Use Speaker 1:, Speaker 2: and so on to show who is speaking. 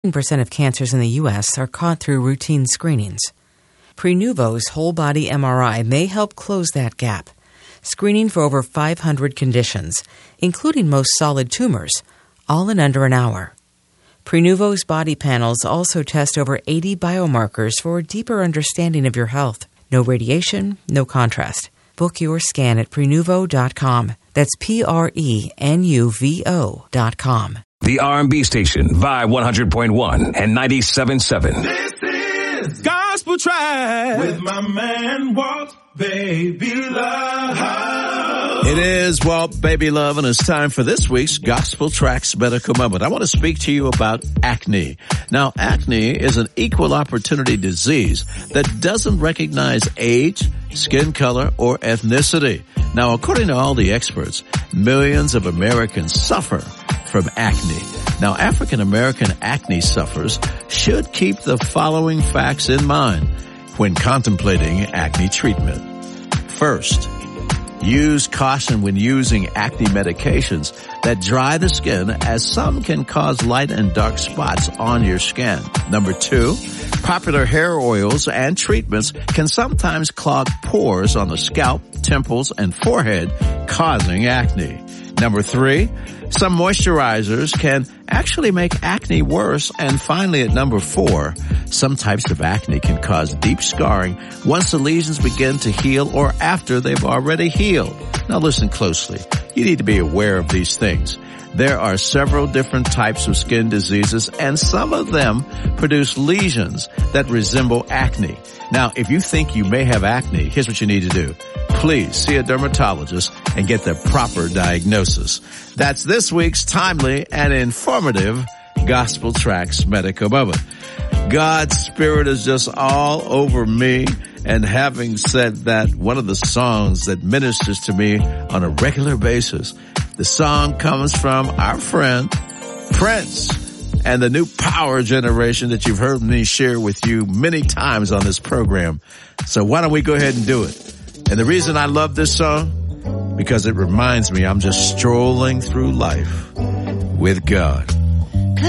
Speaker 1: 10% of cancers in the U.S. are caught through routine screenings. Prenuvo's whole-body MRI may help close that gap, screening for over 500 conditions, including most solid tumors, all in under an hour. Prenuvo's body panels also test over 80 biomarkers for a deeper understanding of your health. No radiation, no contrast. Book your scan at Prenuvo.com. That's Prenuvo.com.
Speaker 2: The R&B station, Vibe 100.1 and 97.7.
Speaker 3: This is Gospel Track with my man Walt Baby Love.
Speaker 4: It is Walt Baby Love, and it's time for this week's Gospel Tracks Medical Moment. I want to speak to you about acne. Now, acne is an equal opportunity disease that doesn't recognize age, skin color, or ethnicity. Now, according to all the experts, millions of Americans suffer from acne. Now, African American acne sufferers should keep the following facts in mind when contemplating acne treatment. First, use caution when using acne medications that dry the skin, as some can cause light and dark spots on your skin. Number two, popular hair oils and treatments can sometimes clog pores on the scalp, temples, and forehead, causing acne. Number three, some moisturizers can actually make acne worse. And finally, at number four, some types of acne can cause deep scarring once the lesions begin to heal or after they've already healed. Now listen closely. You need to be aware of these things. There are several different types of skin diseases, and some of them produce lesions that resemble acne. Now, if you think you may have acne, here's what you need to do. Please see a dermatologist and get the proper diagnosis. That's this week's timely and informative Gospel Tracks Medical Moment. God's Spirit is just all over me. And having said that, one of the songs that ministers to me on a regular basis, the song comes from our friend Prince and the new power generation that you've heard me share with you many times on this program. So why don't we go ahead and do it? And the reason I love this song, because it reminds me I'm just strolling through life with God.